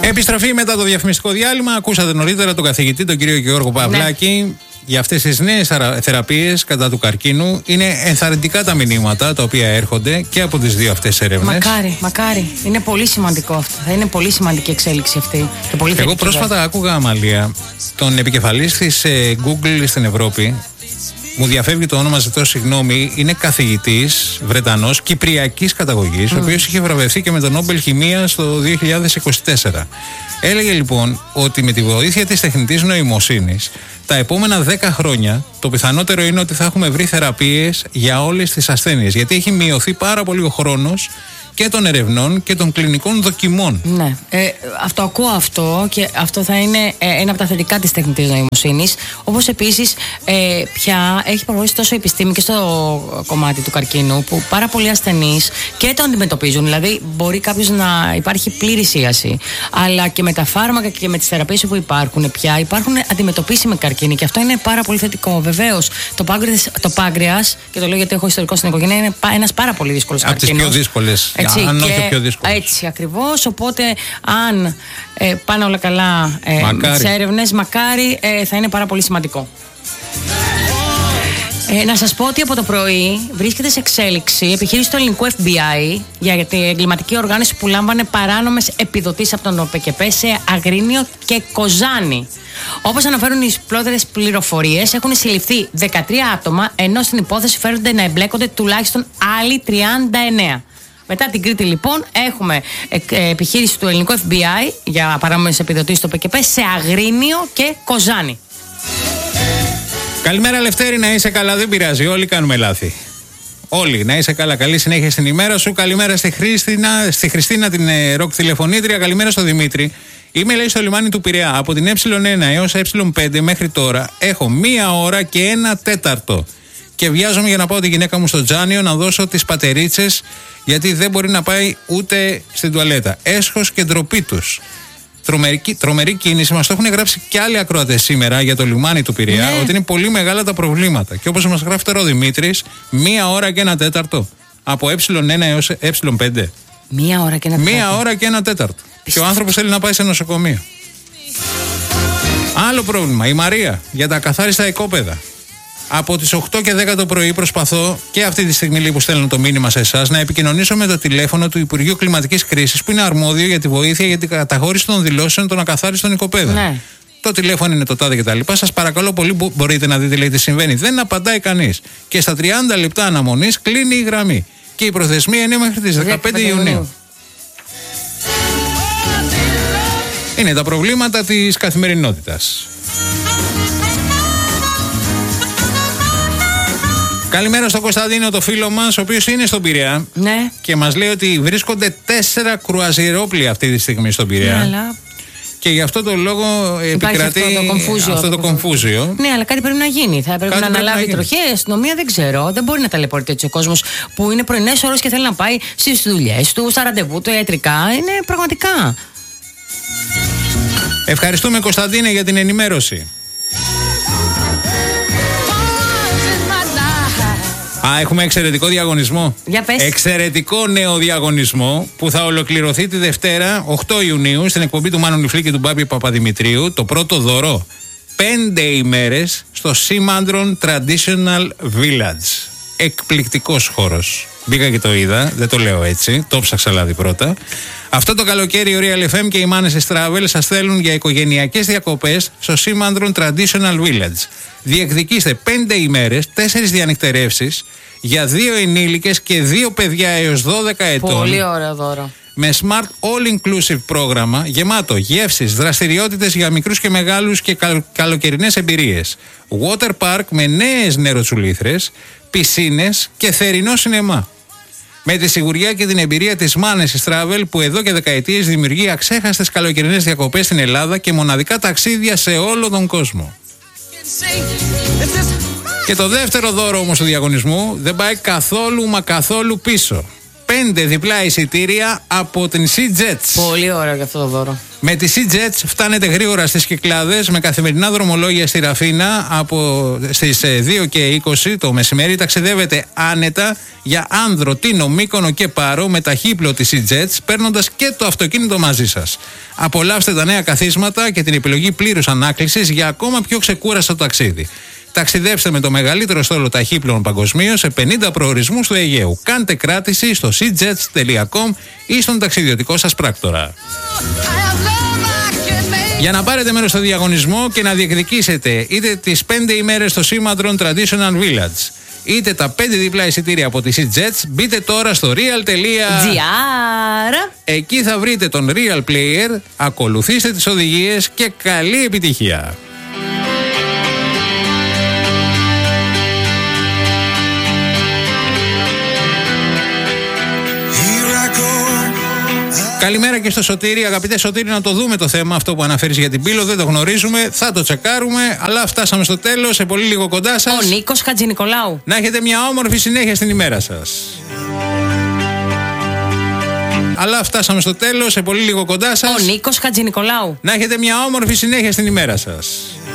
Επιστροφή μετά το διαφημιστικό διάλειμμα. Ακούσατε νωρίτερα τον καθηγητή, τον κύριο Γιώργο Παυλάκη, για αυτές τις νέες θεραπείες κατά του καρκίνου. Είναι ενθαρρυντικά τα μηνύματα τα οποία έρχονται και από τις δύο αυτές έρευνες. Μακάρι. Είναι πολύ σημαντικό αυτό. Θα είναι πολύ σημαντική εξέλιξη αυτή. Και πολύ Εγώ πρόσφατα άκουγα, Αμαλία, τον επικεφαλής της Google στην Ευρώπη. Μου διαφεύγει το όνομα, ζητώ συγγνώμη. Είναι καθηγητής Βρετανός κυπριακής καταγωγής, ο οποίος είχε βραβευτεί και με τον Νόμπελ Χημείας το 2024. Έλεγε λοιπόν ότι με τη βοήθεια της τεχνητής νοημοσύνης τα επόμενα 10 χρόνια το πιθανότερο είναι ότι θα έχουμε βρει θεραπείες για όλες τις ασθένειες. Γιατί έχει μειωθεί πάρα πολύ ο χρόνος και των ερευνών και των κλινικών δοκιμών. Ναι. Αυτό ακούω αυτό και αυτό θα είναι ένα από τα θετικά της τεχνητής νοημοσύνης. Όπως επίσης πια έχει προχωρήσει τόσο η επιστήμη και στο κομμάτι του καρκίνου που πάρα πολλοί ασθενείς και το αντιμετωπίζουν. Δηλαδή, μπορεί κάποιος να υπάρχει πλήρης ίαση, αλλά και με τα φάρμακα και με τις θεραπείες που υπάρχουν πια υπάρχουν αντιμετωπίσιμοι καρκίνοι και αυτό είναι πάρα πολύ θετικό. Βεβαίως, το πάγκρεας, και το λέω γιατί έχω ιστορικό στην οικογένεια, είναι ένας πάρα πολύ δύσκολος καρκίνος. Από τις πιο δύσκολες. Αν όχι ο πιο δύσκολος. Έτσι ακριβώς. Οπότε, αν πάνε όλα καλά με τις έρευνες, μακάρι θα είναι πάρα πολύ σημαντικό. Να σας πω ότι από το πρωί βρίσκεται σε εξέλιξη επιχείρηση του ελληνικού FBI για την εγκληματική οργάνωση που λάμβανε παράνομες επιδοτήσεις από τον ΟΠΕΚΕΠΕ σε Αγρίνιο και Κοζάνη. Όπως αναφέρουν οι πρώτερες πληροφορίες, έχουν συλληφθεί 13 άτομα, ενώ στην υπόθεση φέρονται να εμπλέκονται τουλάχιστον άλλοι 39. Μετά την Κρήτη, λοιπόν, έχουμε επιχείρηση του ελληνικού FBI για παράνομες επιδοτήσεις στο ΟΠΕΚΕΠΕ σε Αγρίνιο και Κοζάνη. Καλημέρα, Λευτέρη, να είσαι καλά. Δεν πειράζει, όλοι κάνουμε λάθη. Όλοι, να είσαι καλά. Καλή συνέχεια στην ημέρα σου. Καλημέρα στη Χριστίνα, την ροκ τηλεφωνήτρια. Καλημέρα στο Δημήτρη. Είμαι, λέει, στο λιμάνι του Πειραιά. Από την Ε1 έως Ε5 μέχρι τώρα έχω 1 ώρα και 1 τέταρτο. Και βιάζομαι για να πάω τη γυναίκα μου στο Τζάνιο να δώσω τις πατερίτσες, γιατί δεν μπορεί να πάει ούτε στην τουαλέτα. Έσχος και ντροπή τους. Τρομερή κίνηση. Μας το έχουν γράψει και άλλοι ακροατές σήμερα για το λιμάνι του Πειραιά, ότι είναι πολύ μεγάλα τα προβλήματα. Και όπως μας γράφει τώρα ο Δημήτρης, 1 ώρα και 1 τέταρτο. Από Ε1 έως Ε5. 1 ώρα και 1 τέταρτο. 1 ώρα και 1 τέταρτο. Και ο άνθρωπος θέλει να πάει σε νοσοκομείο. Άλλο πρόβλημα. Η Μαρία για τα ακαθάριστα οικόπεδα. Από τις 8 και 10 το πρωί προσπαθώ και αυτή τη στιγμή που στέλνω το μήνυμα σε εσάς να επικοινωνήσω με το τηλέφωνο του Υπουργείου Κλιματικής Κρίσης που είναι αρμόδιο για τη βοήθεια για την καταχώρηση των δηλώσεων των ακαθάριστων οικοπαίδων. Ναι. Το τηλέφωνο είναι το τάδε κτλ. Σας παρακαλώ πολύ, μπορείτε να δείτε, λέει, τι συμβαίνει. Δεν απαντάει κανείς. Και στα 30 λεπτά αναμονής κλείνει η γραμμή. Και η προθεσμία είναι μέχρι τις 15 Ιουνίου. Είναι τα προβλήματα της καθημερινότητας. Καλημέρα στον Κωνσταντίνο, το φίλο μας, ο οποίος είναι στον Πειραιά. Ναι. Και μας λέει ότι βρίσκονται 4 κρουαζιερόπλια αυτή τη στιγμή στον Πειραιά. Ναι, αλλά... Και γι' αυτό το λόγο επικρατεί αυτό το κομφούζιο. Ναι, αλλά κάτι πρέπει να γίνει. Θα πρέπει να αναλάβει τροχέα, η αστυνομία, δεν ξέρω. Δεν μπορεί να ταλαιπωρείται έτσι ο κόσμος που είναι πρωινές ώρες και θέλει να πάει στις δουλειές του, στα ραντεβού του, ιατρικά. Είναι πραγματικά. Ευχαριστούμε, Κωνσταντίνε, για την ενημέρωση. Έχουμε εξαιρετικό διαγωνισμό. Για πες. Εξαιρετικό νέο διαγωνισμό που θα ολοκληρωθεί τη Δευτέρα 8 Ιουνίου στην εκπομπή του Μάνου Νιφλή και του Μπάμπη Παπαδημητρίου. Το πρώτο δώρο. 5 ημέρες στο Simandron Traditional Village. Εκπληκτικός χώρος. Μπήκα και το είδα, δεν το λέω έτσι, το ψάξα δηλαδή πρώτα. Αυτό το καλοκαίρι η Real FM και οι Μάνες Travel σας θέλουν για οικογενειακές διακοπές στο Simandron Traditional Village. Διεκδικήστε 5 ημέρες, 4 διανυκτερεύσεις για 2 ενήλικες και 2 παιδιά έως 12 ετών. Πολύ ωραίο δώρο. Με smart all-inclusive πρόγραμμα γεμάτο γεύσεις, δραστηριότητες για μικρούς και μεγάλους και καλοκαιρινές εμπειρίες. Water park με νέες νεροτσουλήθρες, πισίνες και θερινό σινεμά. Με τη σιγουριά και την εμπειρία της Μάνες Travel που εδώ και δεκαετίες δημιουργεί αξέχαστες καλοκαιρινές διακοπές στην Ελλάδα και μοναδικά ταξίδια σε όλο τον κόσμο. Και το δεύτερο δώρο όμως του διαγωνισμού δεν πάει καθόλου μα καθόλου πίσω. 5 διπλά εισιτήρια από την SeaJets. Πολύ ωραίο για αυτό το δώρο. Με τη SeaJets φτάνετε γρήγορα στις Κυκλάδες με καθημερινά δρομολόγια στη Ραφίνα από στις 2 και 20 το μεσημέρι. Ταξιδεύετε άνετα για Άνδρο, Τίνο, Μύκονο και Πάρο με ταχύπλο της SeaJets, παίρνοντας και το αυτοκίνητο μαζί σας. Απολαύστε τα νέα καθίσματα και την επιλογή πλήρους ανάκλησης για ακόμα πιο ξεκούραστο ταξίδι. Ταξιδέψτε με το μεγαλύτερο στόλο ταχύπλων παγκοσμίως σε 50 προορισμούς του Αιγαίου. Κάντε κράτηση στο seajets.com ή στον ταξιδιωτικό σας πράκτορα. Για να πάρετε μέρος στο διαγωνισμό και να διεκδικήσετε είτε τις 5 ημέρες στο Simadron Traditional Village είτε τα 5 διπλά εισιτήρια από τη SeaJets, μπείτε τώρα στο real.gr. Εκεί θα βρείτε τον Real Player, ακολουθήστε τις οδηγίες και καλή επιτυχία. Καλημέρα και στο Σωτήρι. Αγαπητέ Σωτήρι, να το δούμε το θέμα αυτό που αναφέρεις για την Πύλο. Δεν το γνωρίζουμε, θα το τσεκάρουμε. Αλλά φτάσαμε στο τέλος, σε πολύ λίγο κοντά σας. Ο Νίκος Χατζηνικολάου. Να έχετε μια όμορφη συνέχεια στην ημέρα σας. Αλλά φτάσαμε στο τέλος, σε πολύ λίγο κοντά σας. Ο Νίκος Χατζηνικολάου. Να έχετε μια όμορφη συνέχεια στην ημέρα σας.